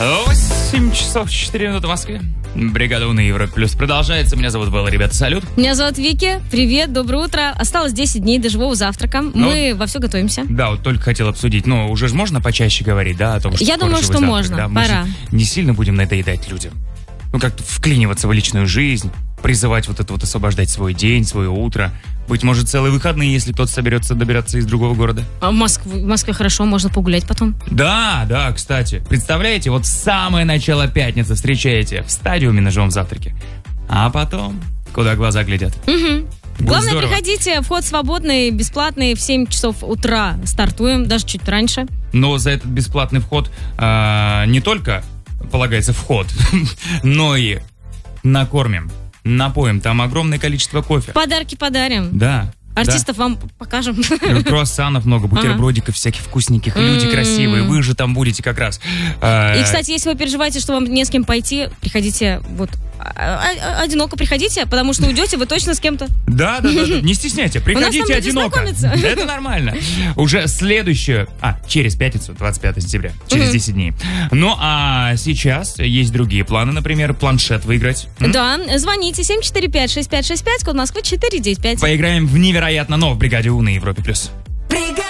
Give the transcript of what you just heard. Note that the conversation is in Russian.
8 часов 4 минуты в Москве. Бригада У на Европе Плюс продолжается. Меня зовут Белла, ребята, салют. Меня зовут Вики. Привет, доброе утро. Осталось 10 дней до живого завтрака. Мы вовсю готовимся. Да, вот только хотел обсудить. Но уже же можно почаще говорить, да, о том, что я думаю, что завтрак, можно. Да? Пора. Мы не сильно будем надоедать людям. Ну, как-то вклиниваться в личную жизнь, призывать вот это вот освобождать свой день, свое утро. Быть может, целые выходные, если кто-то соберется добираться из другого города. А в Москве хорошо, можно погулять потом. Да, кстати. Представляете, вот самое начало пятницы встречаете в стадиуме на живом завтраке. А потом, куда глаза глядят. Угу. Главное, здорово. приходите, вход свободный, бесплатный, в 7 часов утра стартуем, даже чуть раньше. Но за этот бесплатный вход не только полагается вход, но и накормим, напоим. Там огромное количество кофе. Подарки подарим. Да. Артистов вам покажем. Круассанов много, бутербродиков всяких вкусненьких. Люди красивые, вы же там будете как раз. И, кстати, если вы переживаете, что вам не с кем пойти, приходите вот одиноко приходите, потому что уйдете вы точно с кем-то. Да, не стесняйте, приходите одиноко. Это нормально. Уже через пятницу, 25 сентября, через 10 дней. Ну, а сейчас есть другие планы, например, планшет выиграть. Да, звоните 745-6565, код Москвы 495. Поиграем в невероятно, но в бригаде У на Европе Плюс.